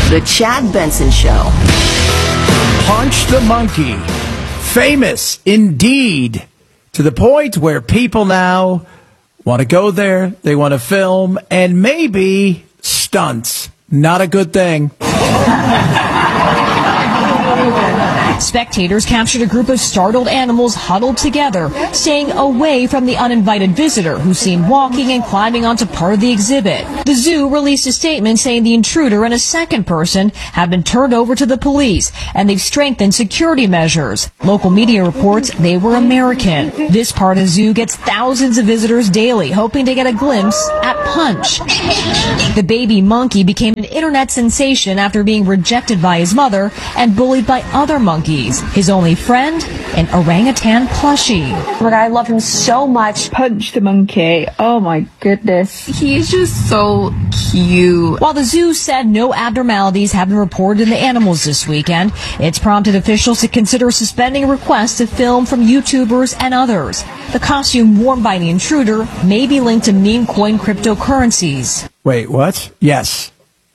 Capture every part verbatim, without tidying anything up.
The Chad Benson Show. Punch the Monkey. Famous indeed. To the point where people now want to go there, they want to film, and maybe stunts. Not a good thing. Spectators captured a group of startled animals huddled together, staying away from the uninvited visitor who seen walking and climbing onto part of the exhibit. The zoo released a statement saying the intruder and a second person have been turned over to the police, and they've strengthened security measures. Local media reports they were American. This part of the zoo gets thousands of visitors daily, hoping to get a glimpse at Punch. The baby monkey became an internet sensation after being rejected by his mother and bullied by other monkeys. His only friend, an orangutan plushie. I love him so much. Punch the monkey. Oh my goodness. He's just so cute. While the zoo said no abnormalities have been reported in the animals this weekend, it's prompted officials to consider suspending requests to film from YouTubers and others. The costume worn by the intruder may be linked to meme coin cryptocurrencies. Wait, what? Yes.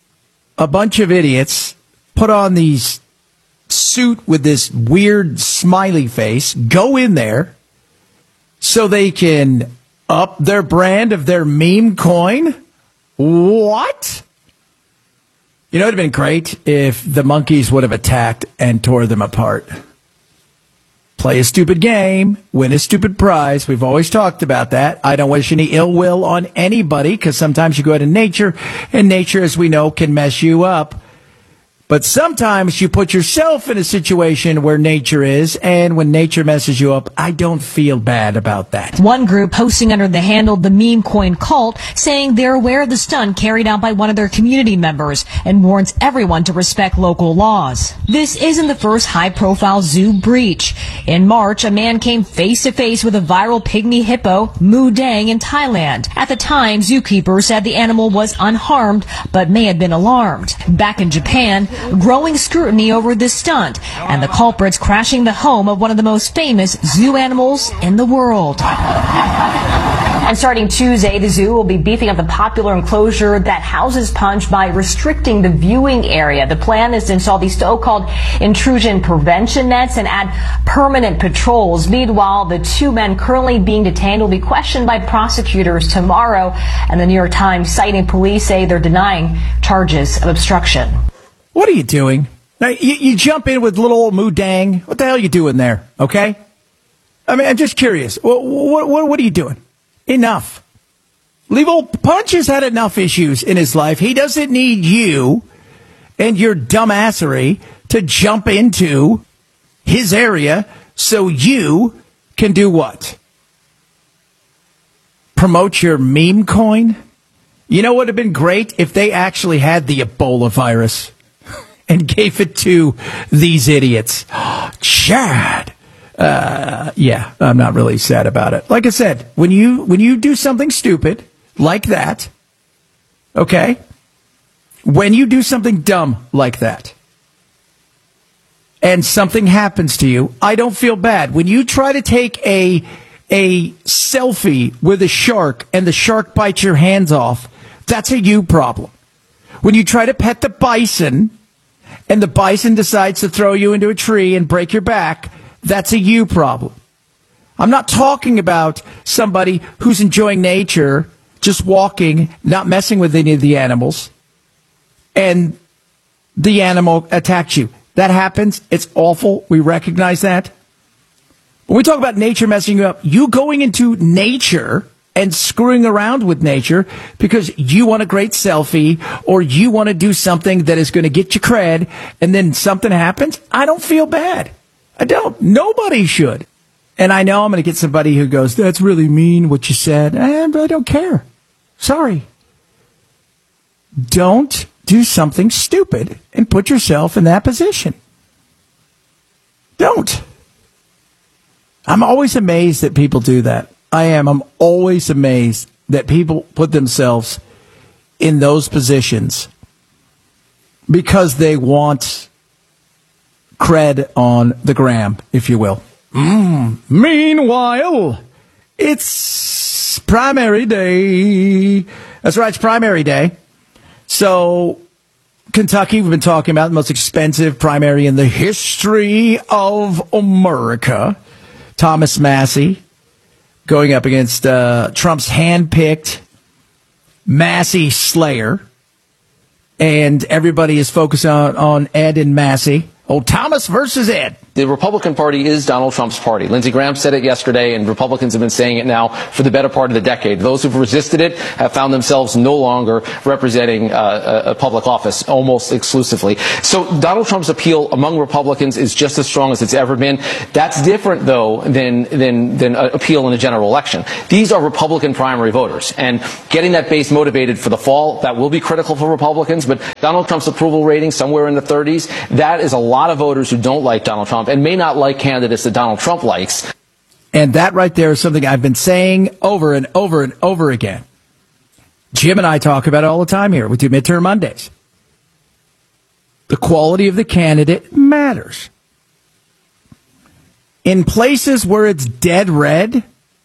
A bunch of idiots put on these suit with this weird smiley face, go in there so they can up their brand of their meme coin? What? You know, it would have been great if the monkeys would have attacked and tore them apart. Play a stupid game, win a stupid prize. We've always talked about that. I don't wish any ill will on anybody, because sometimes you go out in nature, and nature, as we know, can mess you up. But sometimes you put yourself in a situation where nature is, and when nature messes you up, I don't feel bad about that. One group posting under the handle The Meme Coin Cult saying they're aware of the stunt carried out by one of their community members and warns everyone to respect local laws. This isn't the first high-profile zoo breach. In March, a man came face-to-face with a viral pygmy hippo, Mu Dang, in Thailand. At the time, zookeepers said the animal was unharmed, but may have been alarmed. Back in Japan, growing scrutiny over this stunt, and the culprits crashing the home of one of the most famous zoo animals in the world. And starting Tuesday, the zoo will be beefing up the popular enclosure that houses Punch by restricting the viewing area. The plan is to install these so-called intrusion prevention nets and add permanent patrols. Meanwhile, the two men currently being detained will be questioned by prosecutors tomorrow, and the New York Times, citing police, say they're denying charges of obstruction. What are you doing? Now, you, you jump in with little old Mu Dang. What the hell are you doing there, okay? I mean, I'm just curious. What, what, what, what are you doing? Enough. Leave old Punch has had enough issues in his life. He doesn't need you and your dumbassery to jump into his area so you can do what? Promote your meme coin? You know what would have been great if they actually had the Ebola virus and gave it to these idiots. Chad. Uh, yeah, I'm not really sad about it. Like I said, when you when you do something stupid like that, okay, when you do something dumb like that, and something happens to you, I don't feel bad. When you try to take a a selfie with a shark and the shark bites your hands off, that's a you problem. When you try to pet the bison and the bison decides to throw you into a tree and break your back, that's a you problem. I'm not talking about somebody who's enjoying nature, just walking, not messing with any of the animals, and the animal attacks you. That happens. It's awful. We recognize that. When we talk about nature messing you up, you going into nature and screwing around with nature because you want a great selfie or you want to do something that is going to get you cred, and then something happens, I don't feel bad. I don't. Nobody should. And I know I'm going to get somebody who goes, that's really mean what you said. And I don't care. Sorry. Don't do something stupid and put yourself in that position. Don't. I'm always amazed that people do that. I am. I'm always amazed that people put themselves in those positions because they want cred on the gram, if you will. Mm. Meanwhile, it's primary day. That's right, it's primary day. So Kentucky, we've been talking about the most expensive primary in the history of America. Thomas Massie going up against uh, Trump's hand-picked Massie Slayer. And everybody is focused on, on Ed and Massie. Oh, Thomas versus Ed. The Republican Party is Donald Trump's party. Lindsey Graham said it yesterday, and Republicans have been saying it now for the better part of the decade. Those who've resisted it have found themselves no longer representing uh, a, a public office almost exclusively. So Donald Trump's appeal among Republicans is just as strong as it's ever been. That's different, though, than than than an appeal in a general election. These are Republican primary voters, and getting that base motivated for the fall, that will be critical for Republicans. But Donald Trump's approval rating somewhere in the thirties, that is a lot of voters who don't like Donald Trump and may not like candidates that Donald Trump likes. And that right there is something I've been saying over and over and over again. Jim and I talk about it all the time here. We do Midterm Mondays. The quality of the candidate matters. In places where it's dead red,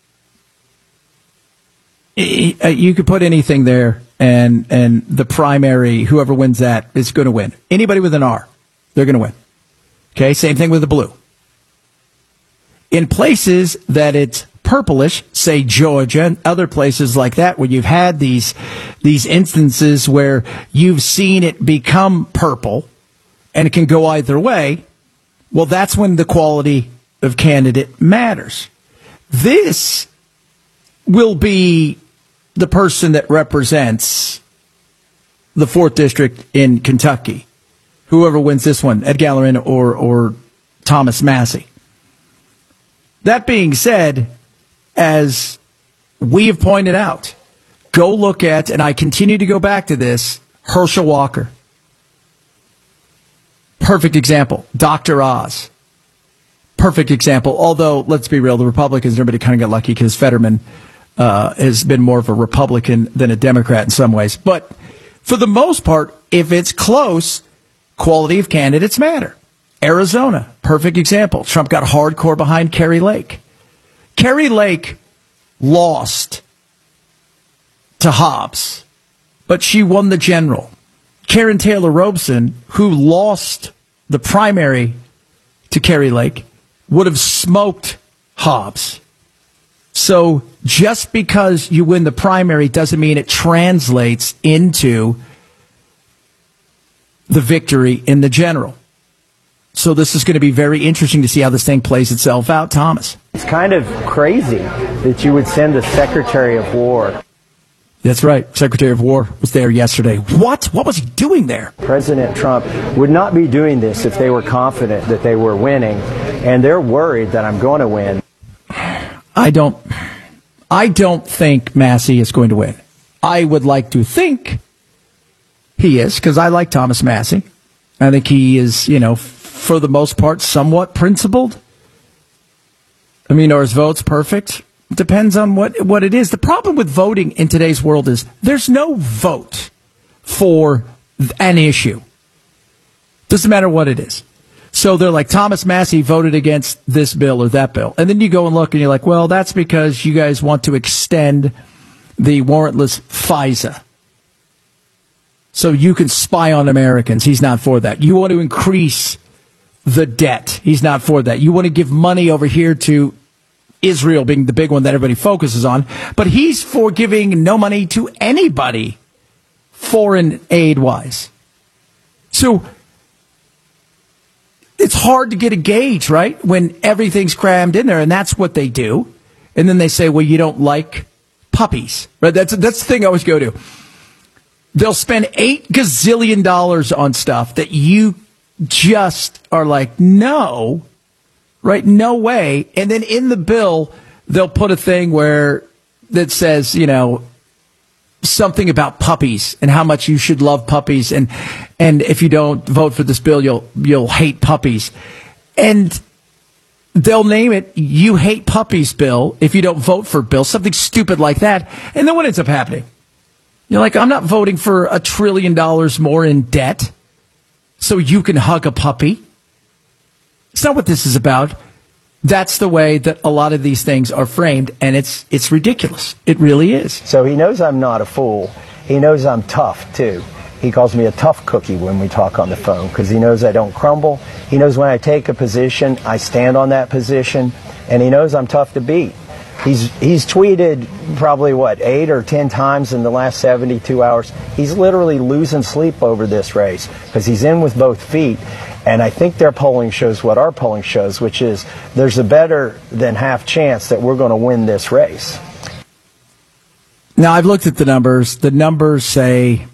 you could put anything there, and, and the primary, whoever wins that, is going to win. Anybody with an R, they're going to win. Okay, same thing with the blue. In places that it's purplish, say Georgia and other places like that, where you've had these these instances where you've seen it become purple, and it can go either way, well, that's when the quality of candidate matters. This will be the person that represents the fourth District in Kentucky. Whoever wins this one, Ed Gallerin or, or Thomas Massie. That being said, as we have pointed out, go look at, and I continue to go back to this, Herschel Walker. Perfect example. Doctor Oz. Perfect example. Although, let's be real, the Republicans, everybody kind of got lucky because Fetterman uh, has been more of a Republican than a Democrat in some ways. But for the most part, if it's close, quality of candidates matter. Arizona, perfect example. Trump got hardcore behind Kari Lake. Kari Lake lost to Hobbs, but she won the general. Karen Taylor Robeson, who lost the primary to Kari Lake, would have smoked Hobbs. So just because you win the primary doesn't mean it translates into the victory in the general. So this is going to be very interesting to see how this thing plays itself out, Thomas. It's kind of crazy that you would send the Secretary of War. That's right. Secretary of War was there yesterday. What? What was he doing there? President Trump would not be doing this if they were confident that they were winning, and they're worried that I'm going to win. I don't, I don't think Massie is going to win. I would like to think he is, because I like Thomas Massie. I think he is, you know, for the most part, somewhat principled. I mean, are his votes perfect? It depends on what, what it is. The problem with voting in today's world is there's no vote for an issue. Doesn't matter what it is. So they're like, Thomas Massie voted against this bill or that bill. And then you go and look and you're like, well, that's because you guys want to extend the warrantless FISA. So you can spy on Americans. He's not for that. You want to increase the debt. He's not for that. You want to give money over here to Israel, being the big one that everybody focuses on. But he's for giving no money to anybody, foreign aid-wise. So it's hard to get a gauge, right, when everything's crammed in there, and that's what they do. And then they say, well, you don't like puppies. Right? That's, that's the thing I always go to. They'll spend eight gazillion dollars on stuff that you just are like, no, right? No way. And then in the bill, they'll put a thing where that says, you know, something about puppies and how much you should love puppies. And, and if you don't vote for this bill, you'll, you'll hate puppies. And they'll name it, you hate puppies bill, if you don't vote for bill, something stupid like that. And then what ends up happening? You're like, I'm not voting for a trillion dollars more in debt so you can hug a puppy. It's not what this is about. That's the way that a lot of these things are framed, and it's it's ridiculous. It really is. So he knows I'm not a fool. He knows I'm tough, too. He calls me a tough cookie when we talk on the phone because he knows I don't crumble. He knows when I take a position, I stand on that position, and he knows I'm tough to beat. He's he's tweeted probably, what, eight or ten times in the last seventy-two hours. He's literally losing sleep over this race because he's in with both feet. And I think their polling shows what our polling shows, which is there's a better than half chance that we're going to win this race. Now, I've looked at the numbers. The numbers say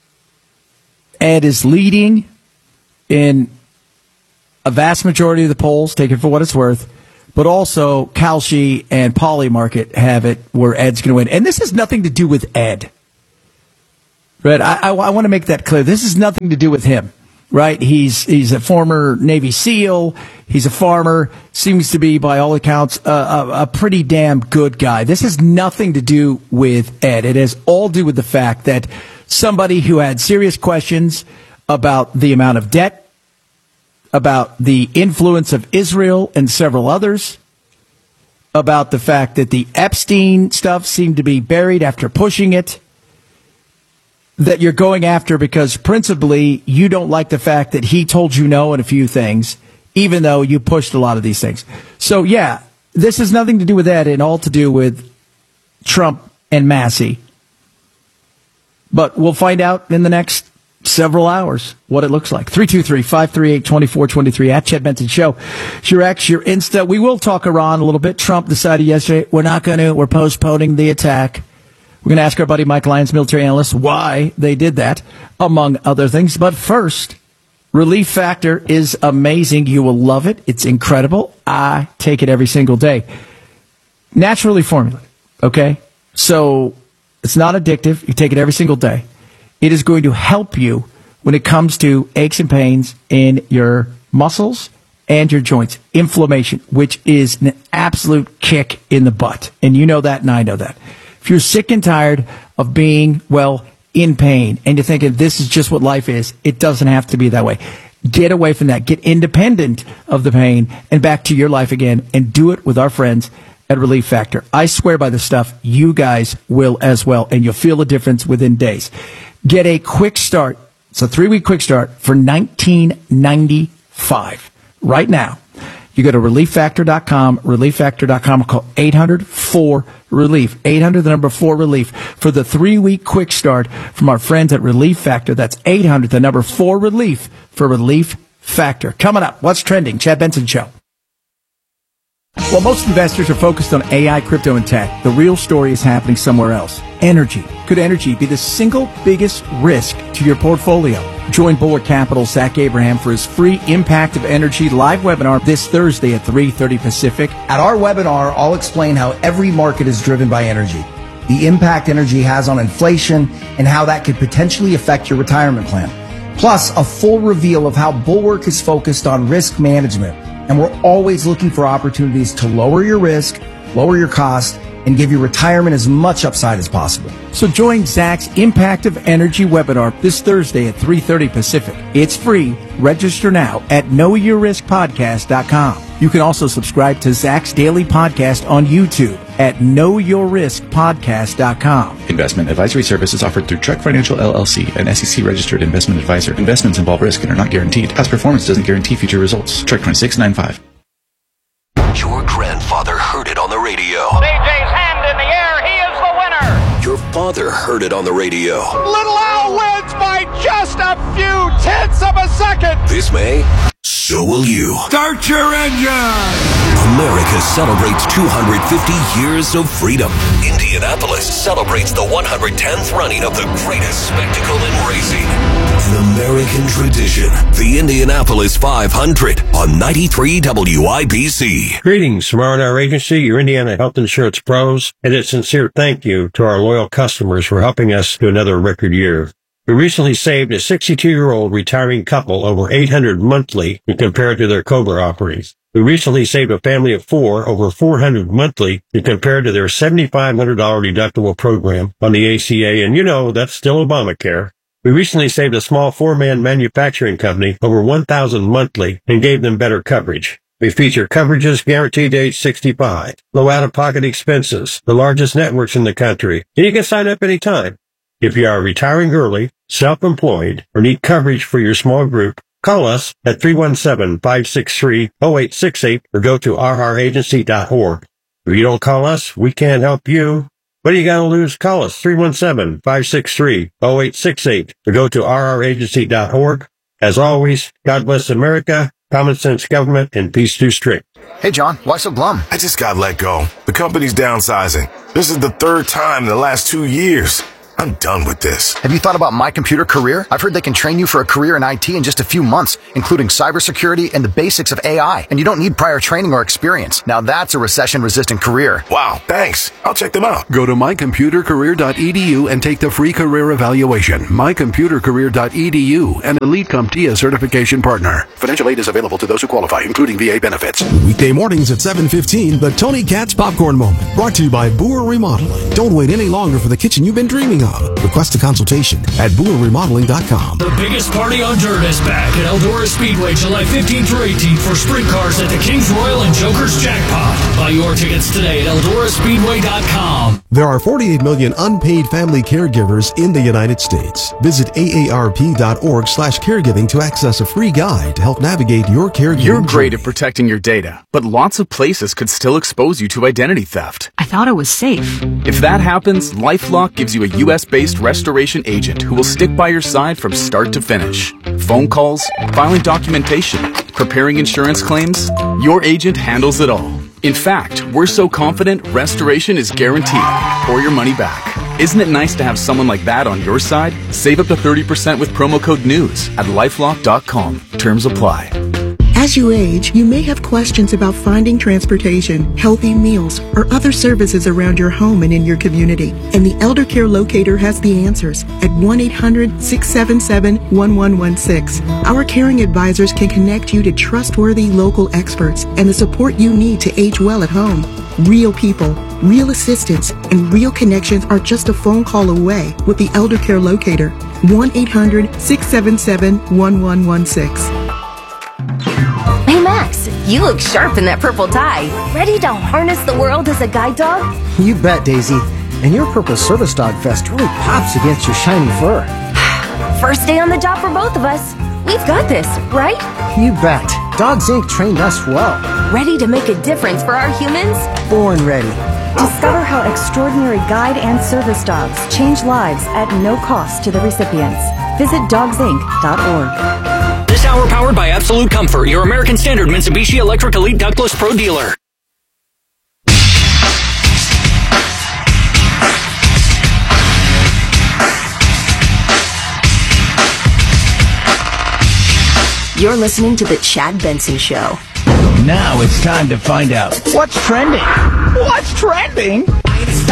Ed is leading in a vast majority of the polls, take it for what it's worth. But also, Kalshi and Polymarket have it where Ed's going to win. And this has nothing to do with Ed. Right? I, I, I want to make that clear. This has nothing to do with him. Right? He's he's a former Navy SEAL. He's a farmer. Seems to be, by all accounts, a, a, a pretty damn good guy. This has nothing to do with Ed. It has all to do with the fact that somebody who had serious questions about the amount of debt, about the influence of Israel and several others, about the fact that the Epstein stuff seemed to be buried after pushing it, that you're going after because principally you don't like the fact that he told you no on a few things, even though you pushed a lot of these things. So, yeah, this has nothing to do with that and all to do with Trump and Massey. But we'll find out in the next several hours what it looks like. three two three, five three eight, two four two three at Chad Benson Show. It's your X, your Insta. We will talk Iran a little bit. Trump decided yesterday we're not going to, we're postponing the attack. We're going to ask our buddy Mike Lyons, military analyst, why they did that, among other things. But first, Relief Factor is amazing. You will love it. It's incredible. I take it every single day. Naturally formulated, okay? So it's not addictive. You take it every single day. It is going to help you when it comes to aches and pains in your muscles and your joints. Inflammation, which is an absolute kick in the butt. And you know that, and I know that. If you're sick and tired of being, well, in pain, and you're thinking this is just what life is, it doesn't have to be that way. Get away from that. Get independent of the pain and back to your life again, and do it with our friends at Relief Factor. I swear by the stuff. You guys will as well, and you'll feel the difference within days. Get a quick start. It's a three-week quick start for nineteen ninety-five right now. You go to relief factor dot com, relief factor dot com, call eight hundred four relief, eight hundred, the number four relief, for the three-week quick start from our friends at Relief Factor. That's eight hundred, the number four relief for Relief Factor. Coming up, what's trending? Chad Benson Show. Well, most investors are focused on A I, crypto, and tech. The real story is happening somewhere else. Energy. Could energy be the single biggest risk to your portfolio? Join Bulwark Capital's Zach Abraham for his free Impact of Energy live webinar this Thursday at three thirty Pacific. At our webinar, I'll explain how every market is driven by energy, the impact energy has on inflation, and how that could potentially affect your retirement plan. Plus, a full reveal of how Bulwark is focused on risk management, and we're always looking for opportunities to lower your risk, lower your cost, and give your retirement as much upside as possible. So join Zach's Impact of Energy webinar this Thursday at three thirty Pacific. It's free. Register now at know your risk podcast dot com. You can also subscribe to Zach's daily podcast on YouTube at know your risk podcast dot com. Investment advisory services offered through Trek Financial L L C, an S E C-registered investment advisor. Investments involve risk and are not guaranteed. Past performance doesn't guarantee future results. Trek twenty-six ninety-five. Your grandfather heard it on the radio. C J's hand in the air. He is the winner. Your father heard it on the radio. Little Al wins by just a few tenths of a second. This May, so will you. Start your engine. America celebrates two hundred fifty years of freedom. Indianapolis celebrates the one hundred tenth running of the greatest spectacle in racing. An American tradition. The Indianapolis five hundred on ninety-three W I B C. Greetings from R and R Agency, your Indiana health insurance pros, and a sincere thank you to our loyal customers for helping us to another record year. We recently saved a sixty-two-year-old retiring couple over eight hundred dollars monthly when compared to their COBRA offerings. We recently saved a family of four over four hundred dollars monthly when compared to their seven thousand five hundred dollars deductible program on the A C A, and you know that's still Obamacare. We recently saved a small four-man manufacturing company over one thousand dollars monthly and gave them better coverage. We feature coverages guaranteed to age sixty-five, low out-of-pocket expenses, the largest networks in the country, and you can sign up anytime. If you are retiring early, self-employed, or need coverage for your small group, call us at three one seven, five six three, zero eight six eight or go to r r agency dot org. If you don't call us, we can't help you. What do you got to lose? Call us three one seven, five six three, zero eight six eight or go to r r agency dot org. As always, God bless America, common sense government, and peace too strict. Hey, John, why so glum? I just got let go. The company's downsizing. This is the third time in the last two years. I'm done with this. Have you thought about My Computer Career? I've heard they can train you for a career in I T in just a few months, including cybersecurity and the basics of A I. And you don't need prior training or experience. Now that's a recession-resistant career. Wow, thanks. I'll check them out. Go to my computer career dot e d u and take the free career evaluation. my computer career dot e d u and Elite CompTIA certification partner. Financial aid is available to those who qualify, including V A benefits. Weekday mornings at seven fifteen, the Tony Katz Popcorn Moment. Brought to you by Boer Remodeling. Don't wait any longer for the kitchen you've been dreaming of. Request a consultation at boer remodeling dot com. The biggest party on dirt is back at Eldora Speedway July fifteenth through eighteenth for sprint cars at the Kings Royal and Joker's Jackpot. Buy your tickets today at eldora speedway dot com. There are forty-eight million unpaid family caregivers in the United States. Visit A A R P dot org slash caregiving to access a free guide to help navigate your caregiving You're great journey. at protecting your data, but lots of places could still expose you to identity theft. I thought it was safe. If that happens, LifeLock gives you a U S based restoration agent who will stick by your side from start to finish. Phone calls, filing documentation, preparing insurance claims, your agent handles it all. In fact, we're so confident restoration is guaranteed or your money back. Isn't it nice to have someone like that on your side? Save up to thirty percent with promo code NEWS at lifelock dot com. Terms apply. As you age, you may have questions about finding transportation, healthy meals, or other services around your home and in your community. And the Elder Care Locator has the answers at one eight hundred, six seven seven, one one one six. Our caring advisors can connect you to trustworthy local experts and the support you need to age well at home. Real people, real assistance, and real connections are just a phone call away with the Elder Care Locator. one eight hundred, six seven seven, one one one six. Hey Max, you look sharp in that purple tie. Ready to harness the world as a guide dog? You bet, Daisy. And your purple service dog vest really pops against your shiny fur. First day on the job for both of us. We've got this, right? You bet. Dogs Incorporated trained us well. Ready to make a difference for our humans? Born ready. Discover how extraordinary guide and service dogs change lives at no cost to the recipients. Visit dogs inc dot org. This hour powered by Absolute Comfort, your American Standard Mitsubishi Electric Elite Ductless Pro dealer. You're listening to The Chad Benson Show. Now it's time to find out what's trending. What's trending?